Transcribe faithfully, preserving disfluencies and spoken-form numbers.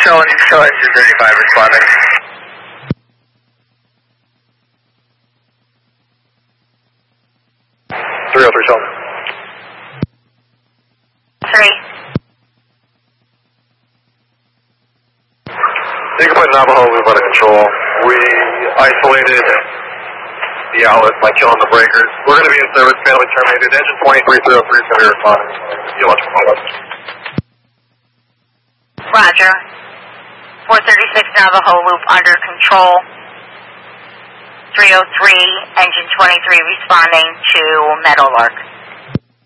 show, show engine thirty-five responding. three oh three, show me. Three. You can put Navajo Loop under control. We isolated the outlet by killing the breakers. We're going to be in service, family terminated. Engine twenty-three three oh three is going to be responding. The electrical outlet. Roger. four thirty-six Navajo Loop under control. three oh three, engine twenty-three responding to Meadowlark.